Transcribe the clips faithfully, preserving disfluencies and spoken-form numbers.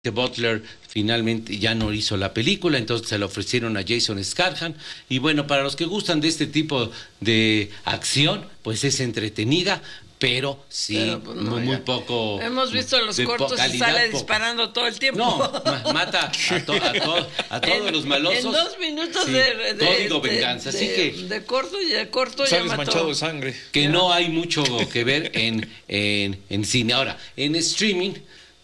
Butler finalmente ya no hizo la película, entonces se la ofrecieron a Jason Statham. Y bueno, para los que gustan de este tipo de acción, pues es entretenida, pero sí, pero, pues, no, muy, muy poco. Hemos visto los cortos y sale poco. disparando todo el tiempo. No, ma mata a, to a, to a todos en, los malosos. En dos minutos sí, de, de código de, venganza. De, Así de, que de corto y de corto sales ya mató. manchado de sangre. Que no. no hay mucho que ver en, en, en cine. Ahora, en streaming,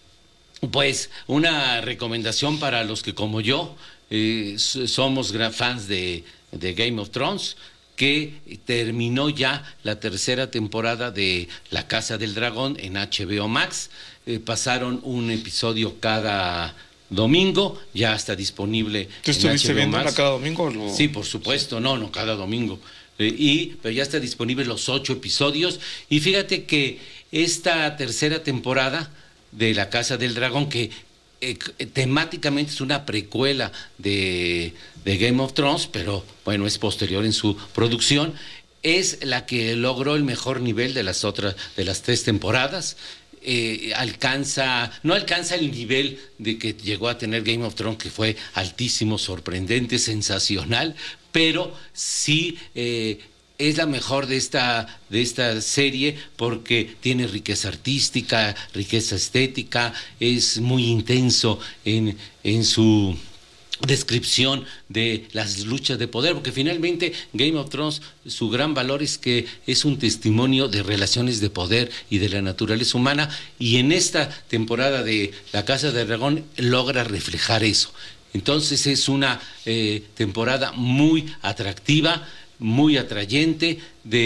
pues una recomendación para los que como yo eh, somos gran fans de, de Game of Thrones, que terminó ya la tercera temporada de La Casa del Dragón en H B O Max. Eh, pasaron un episodio cada domingo, ya está disponible. ¿Tú estuviste viéndola cada domingo? Lo... Sí, por supuesto, no, no cada domingo. Eh, y, pero ya está disponible los ocho episodios. Y fíjate que esta tercera temporada de La Casa del Dragón, que eh, temáticamente es una precuela de, de Game of Thrones, pero bueno, es posterior en su producción, es la que logró el mejor nivel de las otras, de las tres temporadas. Eh, alcanza, no alcanza el nivel de que llegó a tener Game of Thrones, que fue altísimo, sorprendente, sensacional, pero sí eh, es la mejor de esta, de esta serie porque tiene riqueza artística, riqueza estética, es muy intenso en, en su descripción de las luchas de poder, porque finalmente Game of Thrones, su gran valor es que es un testimonio de relaciones de poder y de la naturaleza humana, y en esta temporada de La Casa del Dragón logra reflejar eso. Entonces es una eh, temporada muy atractiva, muy atrayente,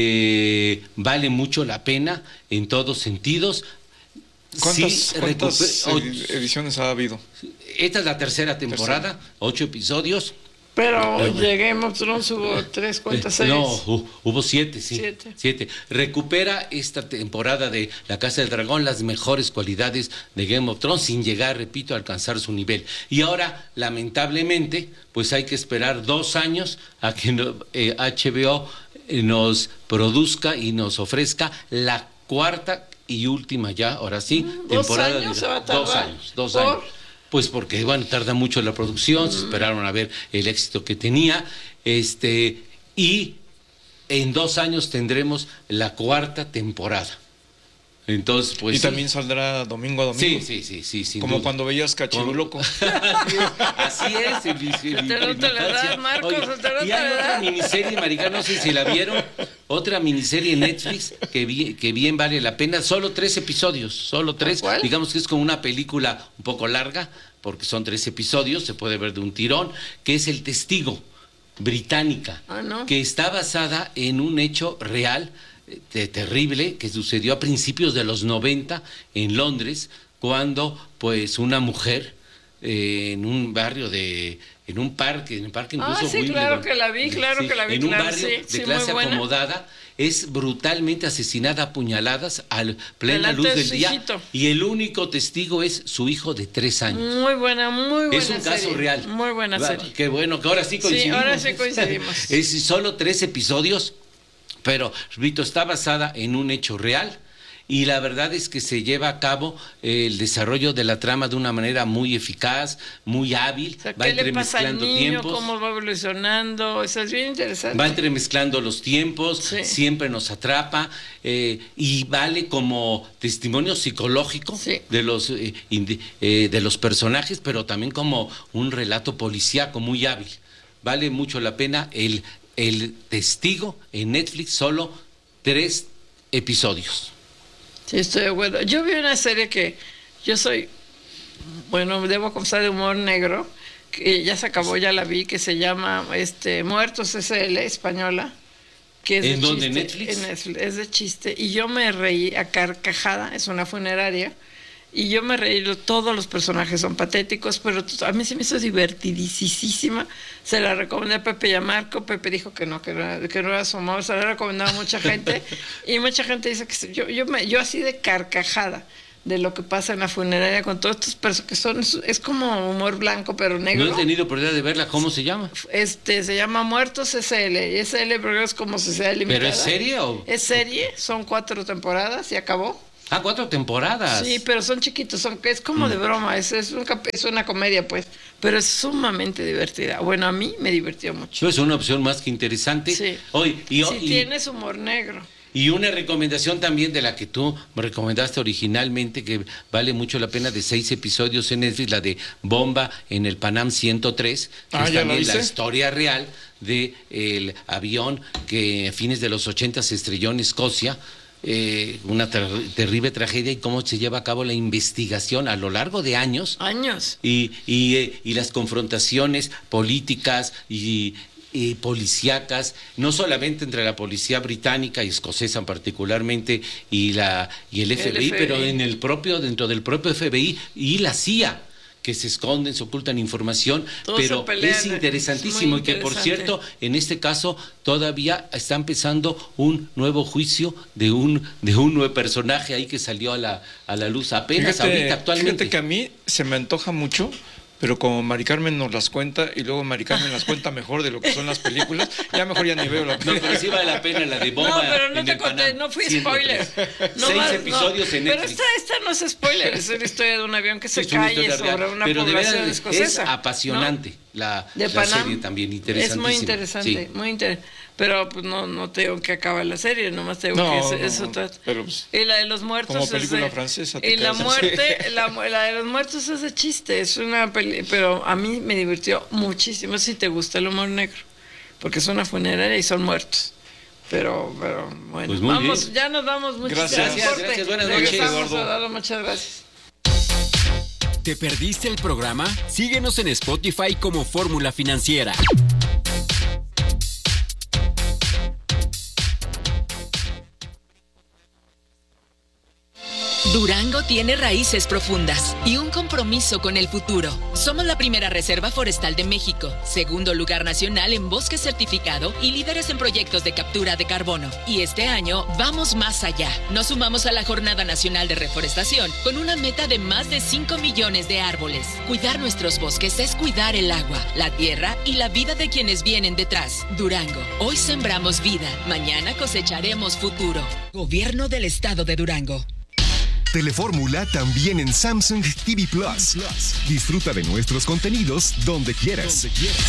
de vale mucho la pena en todos sentidos. ¿Cuántas, sí, ¿cuántas ediciones ha habido? Esta es la tercera temporada, tercera. ocho episodios. Pero eh, de Game of Thrones hubo tres, ¿cuántas series? No, hubo siete, sí. Siete. siete. Recupera esta temporada de La Casa del Dragón las mejores cualidades de Game of Thrones sin llegar, repito, a alcanzar su nivel. Y ahora, lamentablemente, pues hay que esperar dos años a que no, eh, H B O nos produzca y nos ofrezca la cuarta y última ya, ahora sí, mm, temporada dos años de se va a tardar. dos años, dos ¿Por? años. Pues porque, bueno, tarda mucho la producción, mm. se esperaron a ver el éxito que tenía, este, y en dos años tendremos la cuarta temporada. Entonces, pues. Y sí. También saldrá domingo a domingo. Sí, sí, sí, sí. Como duda. Cuando veías Cachiruloco. Así es. El, el, el, te no te la das, Marcos. Oye, te no y hay otra miniserie, Marica, no sé si la vieron. Otra miniserie en Netflix que, vi, que bien vale la pena. Solo tres episodios. Solo tres. ¿Cuál? Digamos que es como una película un poco larga, porque son tres episodios. Se puede ver de un tirón. Que es El Testigo, británica. Ah, ¿no? Que está basada en un hecho real. De, terrible, que sucedió a principios de los noventa en Londres, cuando pues una mujer eh, en un barrio de, en un parque, en el parque incluso ah, sí, Wimbledon, claro que la vi, claro sí, que la vi, en un claro, barrio sí, de sí, clase muy acomodada, es brutalmente asesinada a puñaladas al plena delante luz de del su día, hijito. Y el único testigo es su hijo de tres años. Muy buena, muy buena Es un serie. caso real. Muy buena Va, serie. Qué bueno, que ahora sí coincidimos. Sí, ahora sí coincidimos. Es solo tres episodios. Pero, repito, está basada en un hecho real y la verdad es que se lleva a cabo eh, el desarrollo de la trama de una manera muy eficaz, muy hábil. O sea, va ¿qué le pasa al entremezclando niño? tiempos. ¿Cómo va evolucionando? Eso es bien interesante. Va entremezclando los tiempos, sí. siempre nos atrapa eh, y vale como testimonio psicológico sí. de los eh, eh, de los personajes, pero también como un relato policíaco muy hábil. Vale mucho la pena el El Testigo en Netflix, solo tres episodios. Sí, estoy de acuerdo. Yo vi una serie que yo soy, bueno, debo confesar, de humor negro, que ya se acabó, ya la vi, que se llama este Muertos S L, española. Que es ¿En de dónde? chiste, ¿Netflix? En Netflix, es de chiste. Y yo me reí a carcajada, es una funeraria. Y yo me reí, todos los personajes son patéticos, pero a mí se me hizo divertidísima. Se la recomendé a Pepe y a Marco. Pepe dijo que no, que no, que no era su amor. Se la he recomendado a mucha gente. Y mucha gente dice que yo, yo, me, yo así de carcajada de lo que pasa en la funeraria con todos estos personajes que son, es como humor blanco pero negro. No he tenido oportunidad de verla. ¿Cómo se llama? Este, se llama Muertos S L. Y S L porque es como si sea limitada. ¿Pero es serie o...? Es serie, son cuatro temporadas y acabó. Ah, cuatro temporadas. Sí, pero son chiquitos, son, es como mm. de broma, es, es, un, es una comedia, pues, pero es sumamente divertida. Bueno, a mí me divirtió mucho. Es una opción más que interesante. Sí, Hoy, y, si y, tienes humor negro. Y una recomendación también de la que tú me recomendaste originalmente, que vale mucho la pena, de seis episodios en Netflix, la de Bomba en el Panam ciento tres, que ah, es ¿ya también la la historia real de el avión que a fines de los ochenta se estrelló en Escocia. Eh, una ter terrible tragedia, y cómo se lleva a cabo la investigación a lo largo de años. Años. Y, y, eh, y las confrontaciones políticas y, y policíacas, no solamente entre la policía británica y escocesa particularmente y, la, y el F B I, el F B I, pero en el propio, dentro del propio F B I y la C I A, que se esconden, se ocultan información. Todos pero es interesantísimo, es y que por cierto, en este caso todavía está empezando un nuevo juicio de un de un nuevo personaje ahí que salió a la a la luz apenas fíjate, ahorita actualmente. Fíjate que a mí se me antoja mucho, pero como Mari Carmen nos las cuenta y luego Mari Carmen las cuenta mejor de lo que son las películas, ya mejor ya ni veo la película. No, pero sí vale la pena la de Bomba. No, pero no te conté, no fui spoiler. No Seis más, episodios no, en Netflix. Pero esta, esta no es spoiler, es una historia de un avión que se es cae sobre real, una pero población de verdad escocesa. Es apasionante, ¿no? la, de la Panam, serie también interesantísima. Es muy interesante, sí. muy interesante. Pero pues no, no te digo que acaba la serie, nomás te digo no, que es, no, eso trata. Pero, pues, y la de los muertos como película es de, francesa. Y la muerte, la, la de los muertos es de chiste, es una peli, pero a mí me divirtió muchísimo si te gusta el humor negro, porque es una funeraria y son muertos. Pero, pero bueno, pues vamos, bien. ya nos vamos. Muchísimas gracias. Gracias, gracias, buenas noches, Eduardo. Muchas gracias. ¿Te perdiste el programa? Síguenos en Spotify como Fórmula Financiera. Durango tiene raíces profundas y un compromiso con el futuro. Somos la primera reserva forestal de México, segundo lugar nacional en bosque certificado y líderes en proyectos de captura de carbono. Y este año vamos más allá. Nos sumamos a la Jornada Nacional de Reforestación con una meta de más de cinco millones de árboles. Cuidar nuestros bosques es cuidar el agua, la tierra y la vida de quienes vienen detrás. Durango, hoy sembramos vida, mañana cosecharemos futuro. Gobierno del Estado de Durango. Telefórmula también en Samsung T V Plus. Disfruta de nuestros contenidos donde quieras. Donde quieras.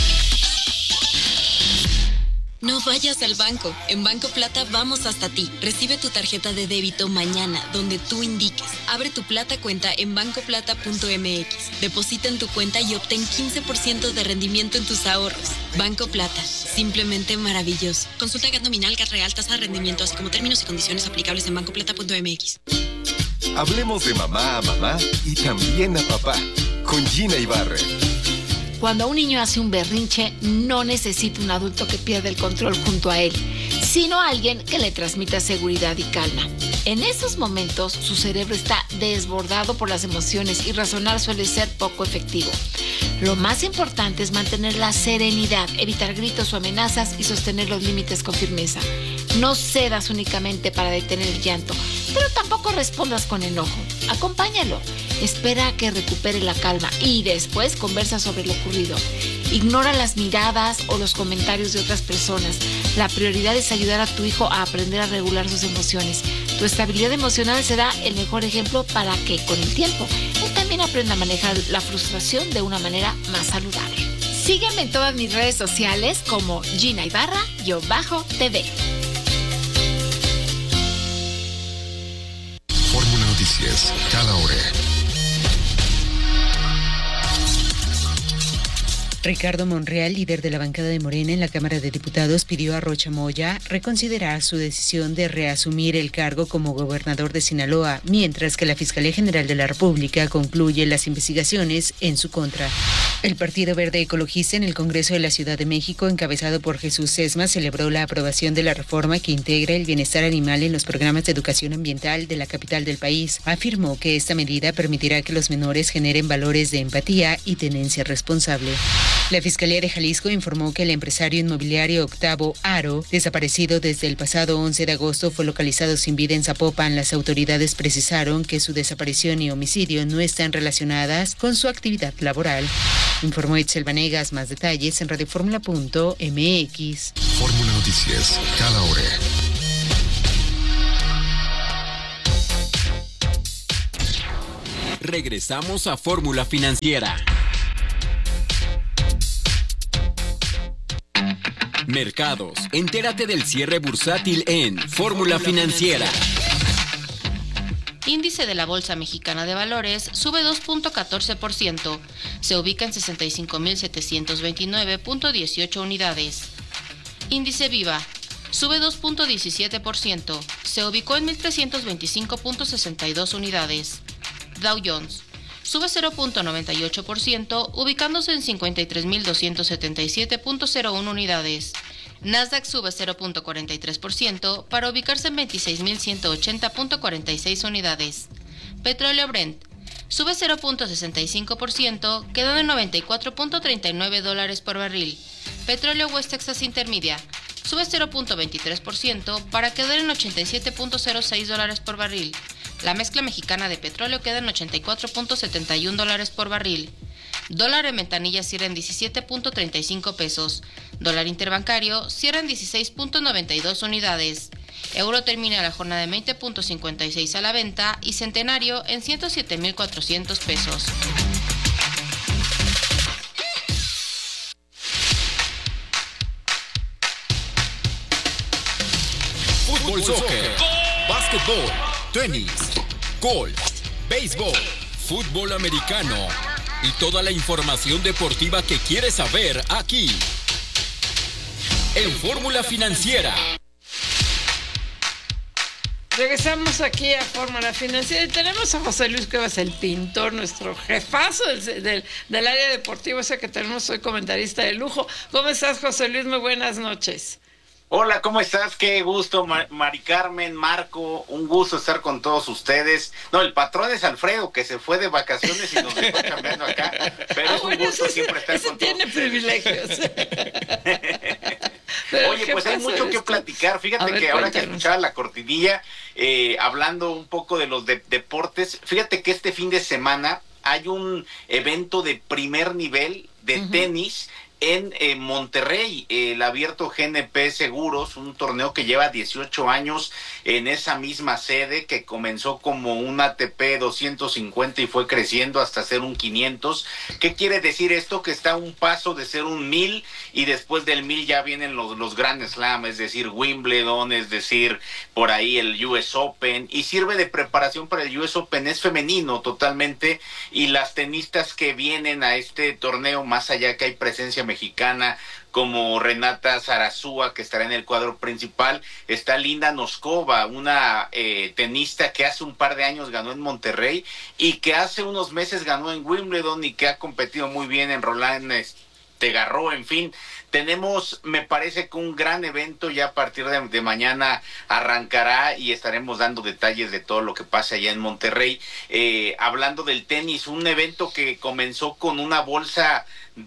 No vayas al banco. En Banco Plata vamos hasta ti. Recibe tu tarjeta de débito mañana, donde tú indiques. Abre tu Plata cuenta en banco plata punto m x. Deposita en tu cuenta y obtén quince por ciento de rendimiento en tus ahorros. Banco Plata. Simplemente maravilloso. Consulta G A T nominal, G A T real, tasa de rendimiento, así como términos y condiciones aplicables en banco plata punto m x. Hablemos de mamá a mamá y también a papá. Con Gina Ibarra. Cuando un niño hace un berrinche, no necesita un adulto que pierda el control junto a él, sino alguien que le transmita seguridad y calma. En esos momentos, su cerebro está desbordado por las emociones y razonar suele ser poco efectivo. Lo más importante es mantener la serenidad, evitar gritos o amenazas y sostener los límites con firmeza. No cedas únicamente para detener el llanto, pero tampoco respondas con enojo. Acompáñalo, espera a que recupere la calma y después conversa sobre lo ocurrido. Ignora las miradas o los comentarios de otras personas. La prioridad es ayudar a tu hijo a aprender a regular sus emociones. Tu estabilidad emocional será el mejor ejemplo para que, con el tiempo, él también aprenda a manejar la frustración de una manera más saludable. Sígueme en todas mis redes sociales como Gina Ibarra-T V. Fórmula Noticias, cada hora. Ricardo Monreal, líder de la bancada de Morena en la Cámara de Diputados, pidió a Rocha Moya reconsiderar su decisión de reasumir el cargo como gobernador de Sinaloa, mientras que la Fiscalía General de la República concluye las investigaciones en su contra. El Partido Verde Ecologista en el Congreso de la Ciudad de México, encabezado por Jesús Sesma, celebró la aprobación de la reforma que integra el bienestar animal en los programas de educación ambiental de la capital del país. Afirmó que esta medida permitirá que los menores generen valores de empatía y tenencia responsable. La Fiscalía de Jalisco informó que el empresario inmobiliario Octavo Aro, desaparecido desde el pasado once de agosto, fue localizado sin vida en Zapopan. Las autoridades precisaron que su desaparición y homicidio no están relacionadas con su actividad laboral. Informó Itzel Vanegas. Más detalles en radioformula punto m x. Fórmula Noticias, cada hora. Regresamos a Fórmula Financiera. Mercados. Entérate del cierre bursátil en Fórmula Financiera. Índice de la Bolsa Mexicana de Valores sube dos punto catorce por ciento. Se ubica en sesenta y cinco mil setecientos veintinueve punto dieciocho unidades. Índice Viva sube dos punto diecisiete por ciento. Se ubicó en mil trescientos veinticinco punto sesenta y dos unidades. Dow Jones sube cero punto noventa y ocho por ciento, ubicándose en cincuenta y tres mil doscientos setenta y siete punto cero uno unidades. Nasdaq sube cero punto cuarenta y tres por ciento para ubicarse en veintiséis mil ciento ochenta punto cuarenta y seis unidades. Petróleo Brent sube cero punto sesenta y cinco por ciento, quedando en noventa y cuatro punto treinta y nueve dólares por barril. Petróleo West Texas Intermedia sube cero punto veintitrés por ciento para quedar en ochenta y siete punto cero seis dólares por barril. La mezcla mexicana de petróleo queda en ochenta y cuatro punto setenta y uno dólares por barril. Dólar en ventanilla cierra en diecisiete punto treinta y cinco pesos. Dólar interbancario cierra en dieciséis punto noventa y dos unidades. Euro termina la jornada en veinte punto cincuenta y seis a la venta y centenario en ciento siete mil cuatrocientos pesos. Fútbol, soccer, básquetbol, tenis, golf, béisbol, fútbol americano y toda la información deportiva que quieres saber aquí en Fórmula Financiera. Regresamos aquí a Fórmula Financiera y tenemos a José Luis Cuevas, el pintor, nuestro jefazo del, del, del área deportiva, ese que tenemos hoy, comentarista de lujo. ¿Cómo estás, José Luis? Muy buenas noches. Hola, ¿cómo estás? Qué gusto, Mar- Mari Carmen, Marco, un gusto estar con todos ustedes. No, el patrón es Alfredo, que se fue de vacaciones y nos dejó cambiando acá, pero Ah, es un bueno, gusto ese- siempre estar ese con tiene todos. privilegios. Pero, Oye, ¿qué pues hay pasa mucho que esto? platicar. A Fíjate ver, que ahora que cuéntanos. escuchaba la cortinilla, eh, hablando un poco de los de- deportes, fíjate que este fin de semana hay un evento de primer nivel de Ujú. tenis en eh, Monterrey, eh, el Abierto G N P Seguros, un torneo que lleva dieciocho años en esa misma sede, que comenzó como un A T P doscientos cincuenta y fue creciendo hasta ser un quinientos. ¿Qué quiere decir esto? Que está a un paso de ser un mil y después del mil ya vienen los, los Grand Slam, es decir, Wimbledon, es decir, por ahí el U S Open, y sirve de preparación para el U S Open. Es femenino totalmente, y las tenistas que vienen a este torneo, más allá que hay presencia mexicana como Renata Zarazúa, que estará en el cuadro principal, está Linda Noskova, una eh, tenista que hace un par de años ganó en Monterrey y que hace unos meses ganó en Wimbledon y que ha competido muy bien en Roland este, Garros, en fin. Tenemos, me parece que un gran evento. Ya a partir de, de mañana arrancará y estaremos dando detalles de todo lo que pasa allá en Monterrey. Eh, hablando del tenis, un evento que comenzó con una bolsa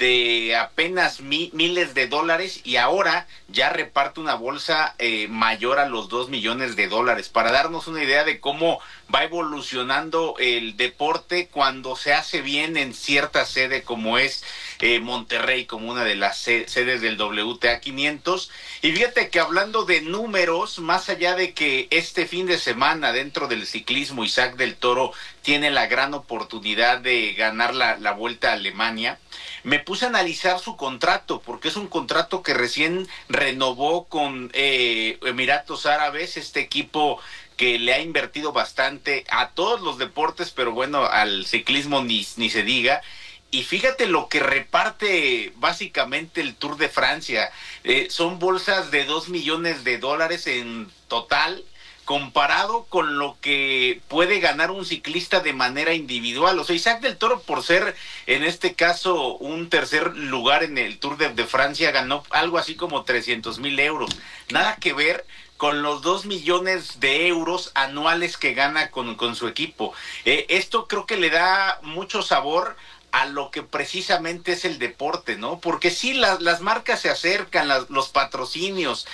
de apenas mi, miles de dólares y ahora ya reparte una bolsa eh, mayor a los dos millones de dólares, para darnos una idea de cómo va evolucionando el deporte cuando se hace bien en cierta sede como es eh, Monterrey, como una de las se- sedes del W T A quinientos. Y fíjate que hablando de números, más allá de que este fin de semana dentro del ciclismo Isaac del Toro tiene la gran oportunidad de ganar la, la Vuelta a Alemania, me puse a analizar su contrato, porque es un contrato que recién renovó con eh, Emiratos Árabes, este equipo que le ha invertido bastante a todos los deportes, pero bueno, al ciclismo ni, ni se diga. Y fíjate lo que reparte básicamente el Tour de Francia. Eh, son bolsas de dos millones de dólares en total, comparado con lo que puede ganar un ciclista de manera individual. O sea, Isaac del Toro, por ser en este caso un tercer lugar en el Tour de, de Francia, ganó algo así como trescientos mil euros. Nada que ver con los dos millones de euros anuales que gana con, con su equipo. Eh, esto creo que le da mucho sabor a lo que precisamente es el deporte, ¿no? Porque sí, las, las marcas se acercan, las, los patrocinios,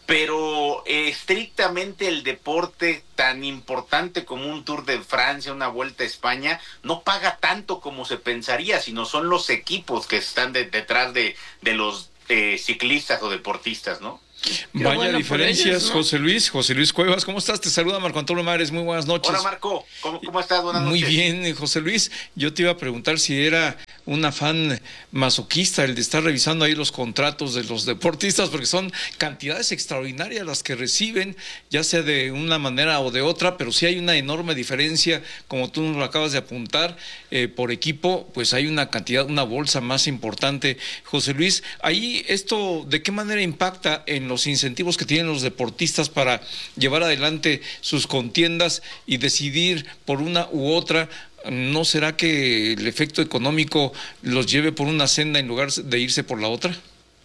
pero eh, estrictamente el deporte tan importante como un Tour de Francia, una Vuelta a España, no paga tanto como se pensaría, sino son los equipos que están de, detrás de, de los eh, ciclistas o deportistas, ¿no? Vaya bueno diferencias, ellos, ¿no? José Luis. José Luis Cuevas, ¿cómo estás? Te saluda Marco Antonio Mares, muy buenas noches. Hola Marco, ¿cómo, cómo estás? Buenas Muy noches. bien, José Luis. Yo te iba a preguntar si era un afán masoquista el de estar revisando ahí los contratos de los deportistas, porque son cantidades extraordinarias las que reciben, ya sea de una manera o de otra, pero sí hay una enorme diferencia, como tú nos lo acabas de apuntar, eh, por equipo, pues hay una cantidad, una bolsa más importante. José Luis, ahí esto, ¿de qué manera impacta en los incentivos que tienen los deportistas para llevar adelante sus contiendas y decidir por una u otra? ¿No será que el efecto económico los lleve por una senda en lugar de irse por la otra?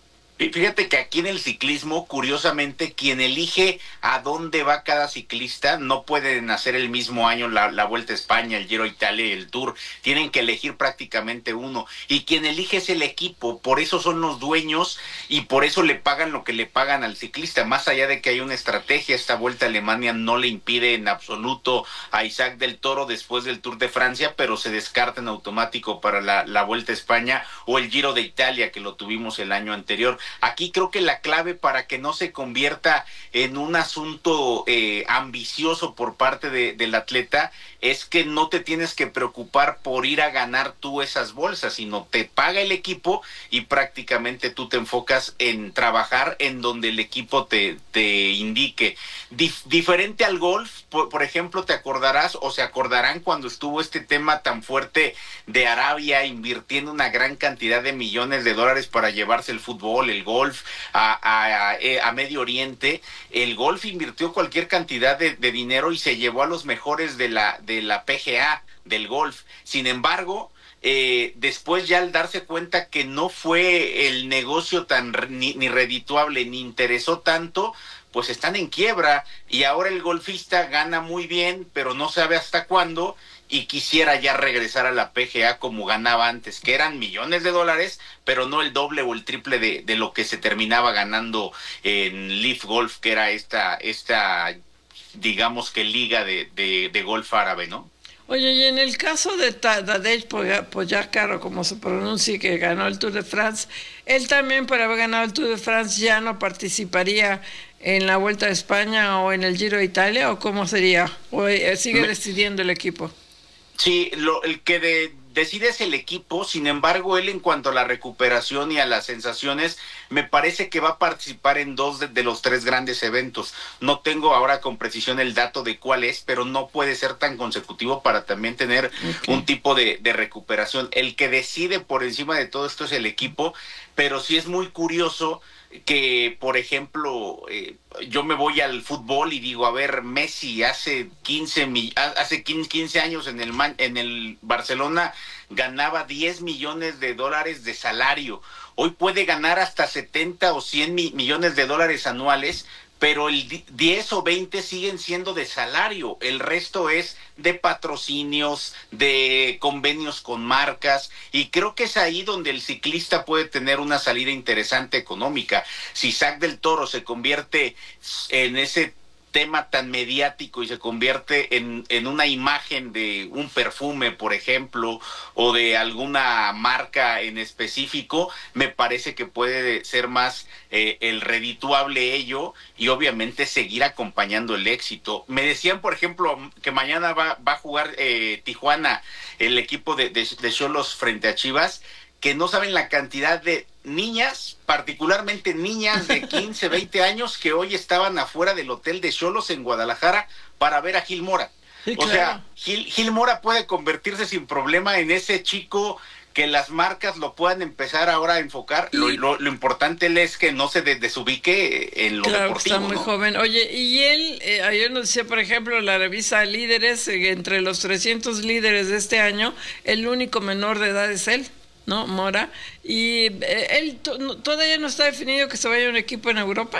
Fíjate que aquí en el ciclismo, curiosamente, quien elige a dónde va cada ciclista no pueden hacer el mismo año la, la Vuelta a España, el Giro a Italia y el Tour. Tienen que elegir prácticamente uno. Y quien elige es el equipo. Por eso son los dueños y por eso le pagan lo que le pagan al ciclista. Más allá de que hay una estrategia, esta Vuelta a Alemania no le impide en absoluto a Isaac del Toro después del Tour de Francia, pero se descarta en automático para la, la Vuelta a España o el Giro de Italia, que lo tuvimos el año anterior. Aquí creo que la clave para que no se convierta en un asunto eh, ambicioso por parte de, del atleta es que no te tienes que preocupar por ir a ganar tú esas bolsas, sino te paga el equipo y prácticamente tú te enfocas en trabajar en donde el equipo te, te indique. Dif- diferente al golf, por, por ejemplo, te acordarás o se acordarán cuando estuvo este tema tan fuerte de Arabia invirtiendo una gran cantidad de millones de dólares para llevarse el fútbol, el golf a, a, a, a Medio Oriente. El golf invirtió cualquier cantidad de, de dinero y se llevó a los mejores de la, de la P G A del golf. Sin embargo, eh, después ya al darse cuenta que no fue el negocio tan ni, ni redituable ni interesó tanto, pues están en quiebra y ahora el golfista gana muy bien, pero no sabe hasta cuándo y quisiera ya regresar a la P G A como ganaba antes, que eran millones de dólares, pero no el doble o el triple de, de lo que se terminaba ganando en Leaf Golf, que era esta, esta digamos que liga de, de, de golf árabe, ¿no? Oye, y en el caso de Tadej Pogačar, o como se pronuncia, que ganó el Tour de France, él también, por haber ganado el Tour de France, ya no participaría en la Vuelta a España o en el Giro de Italia, ¿o cómo sería? ¿O sigue decidiendo el equipo? Sí, lo, el que de, decide es el equipo. Sin embargo, él en cuanto a la recuperación y a las sensaciones, me parece que va a participar en dos de, de los tres grandes eventos. No tengo ahora con precisión el dato de cuál es, pero no puede ser tan consecutivo para también tener okay. un tipo de, de recuperación. El que decide por encima de todo esto es el equipo, pero sí es muy curioso que, por ejemplo, eh, yo me voy al fútbol y digo, a ver, Messi hace quince, hace quince años en el, en el Barcelona ganaba diez millones de dólares de salario. Hoy puede ganar hasta setenta o cien millones de dólares anuales, pero el diez o veinte siguen siendo de salario, el resto es de patrocinios, de convenios con marcas, y creo que es ahí donde el ciclista puede tener una salida interesante económica. Si Isaac del Toro se convierte en ese tema tan mediático y se convierte en, en una imagen de un perfume, por ejemplo, o de alguna marca en específico, me parece que puede ser más eh, el redituable ello y obviamente seguir acompañando el éxito. Me decían, por ejemplo, que mañana va, va a jugar eh, Tijuana, el equipo de, de, de Xolos frente a Chivas, que no saben la cantidad de niñas, particularmente niñas de quince, veinte años, que hoy estaban afuera del hotel de Xolos en Guadalajara para ver a Gil Mora. Sí, o claro. sea, Gil, Gil Mora puede convertirse sin problema en ese chico que las marcas lo puedan empezar ahora a enfocar. Y... Lo, lo, lo importante es que no se desubique en lo claro, deportivo. Está muy ¿no? joven. Oye, y él, eh, ayer nos decía, por ejemplo, la revista Líderes, eh, entre los trescientos líderes de este año, el único menor de edad es él, ¿no? Mora. Y eh, él to- todavía no está definido que se vaya a un equipo en Europa.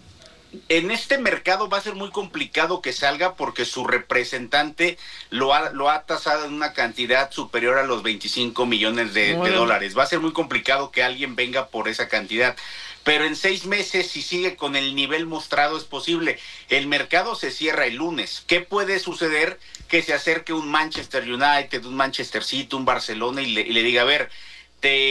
En este mercado va a ser muy complicado que salga porque su representante lo ha, lo ha tasado en una cantidad superior a los veinticinco millones de, bueno. de dólares. Va a ser muy complicado que alguien venga por esa cantidad. Pero en seis meses, si sigue con el nivel mostrado, es posible. El mercado se cierra el lunes. ¿Qué puede suceder? Que se acerque un Manchester United, un Manchester City, un Barcelona y le, y le diga, a ver, te...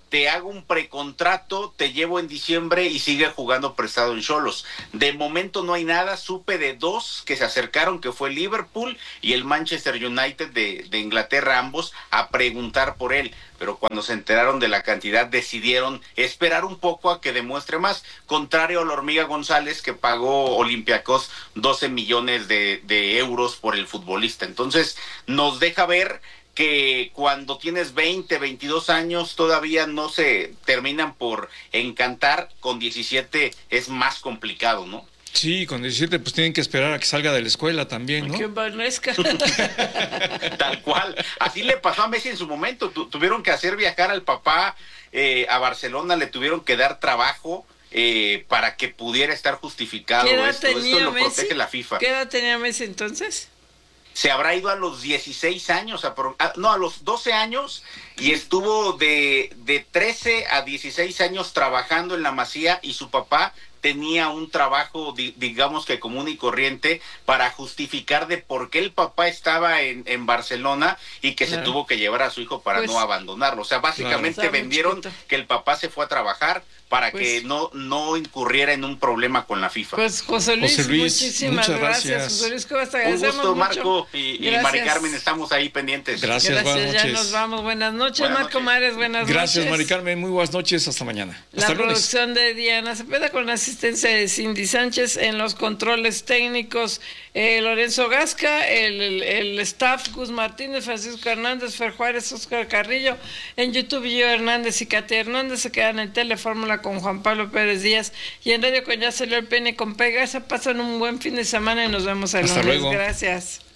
te hago un precontrato, te llevo en diciembre y sigue jugando prestado en Xolos. De momento no hay nada, supe de dos que se acercaron, que fue Liverpool y el Manchester United de, de Inglaterra, ambos a preguntar por él, pero cuando se enteraron de la cantidad decidieron esperar un poco a que demuestre más, contrario a la Hormiga González, que pagó Olympiacos doce millones de, de euros por el futbolista. Entonces nos deja ver que cuando tienes veinte, veintidós años todavía no se terminan por encantar, con diecisiete es más complicado, ¿no? Sí, con diecisiete pues tienen que esperar a que salga de la escuela también, ¿no? Que vanezca. Tal cual. Así le pasó a Messi en su momento. Tu, tuvieron que hacer viajar al papá eh, a Barcelona, le tuvieron que dar trabajo eh, para que pudiera estar justificado. ¿Qué edad esto, tenía esto lo Messi? protege la FIFA. ¿Qué edad tenía Messi entonces? Se habrá ido a los dieciséis años, a, a, no, a los doce años, y estuvo de, de trece a dieciséis años trabajando en la Masía, y su papá tenía un trabajo, di, digamos que común y corriente, para justificar de por qué el papá estaba en, en Barcelona y que claro. se tuvo que llevar a su hijo para pues, no abandonarlo. O sea, básicamente claro. vendieron que el papá se fue a trabajar para pues, que no, no incurriera en un problema con la FIFA. Pues José Luis, José Luis muchísimas gracias. gracias. José Luis, ¿cómo te un gusto, Marco, mucho? y, y Mari Carmen, estamos ahí pendientes. Gracias, gracias buenas ya noches. nos vamos. Buenas noches, buenas Marco noches. Mares, buenas gracias, noches. Gracias, Mari Carmen, muy buenas noches, hasta mañana. Hasta la lunes. Producción de Diana Cepeda con la asistencia de Cindy Sánchez, en los controles técnicos eh, Lorenzo Gasca, el, el, el staff Gus Martínez, Francisco Hernández, Fer Juárez, Oscar Carrillo, en YouTube Gio Hernández y Katia Hernández. Se quedan en Telefórmula con Juan Pablo Pérez Díaz y en Radio con Ya Salió el Pene con Pegasa. Pasan un buen fin de semana y nos vemos el lunes. Hasta luego. Gracias.